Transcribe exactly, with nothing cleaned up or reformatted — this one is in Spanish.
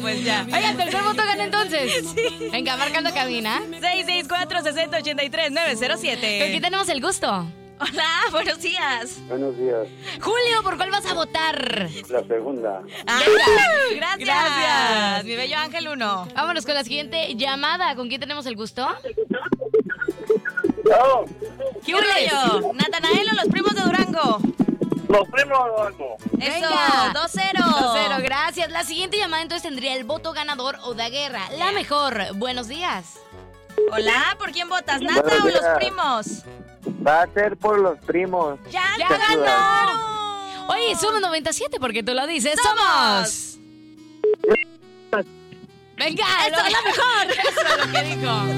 pues ya. Oigan, tercer voto gana entonces. Sí. Venga, marcando cabina. seis seis cuatro, seis cero, ocho tres, nueve cero siete. Aquí tenemos el gusto. Hola, buenos días. Buenos días. Julio, ¿por cuál vas a votar? La segunda. Ah, gracias. Gracias. Mi bello Ángel uno. Vámonos con la siguiente llamada. ¿Con quién tenemos el gusto? No, ¿Qué Julio? Natanael o los primos de Durango. los primos Durango. Eso, Venga. dos cero. dos cero, gracias. La siguiente llamada entonces tendría el voto ganador o de guerra. La mejor. Buenos días. Hola, ¿por quién votas? ¿Nata Buenos o los días. primos? Va a ser por los primos. ¡Ya, ¡Ya ganó! Oye, somos noventa y siete porque tú lo dices. ¡Somos! ¡Somos! Venga, ¡Eso es la mejor! Eso es lo que dijo.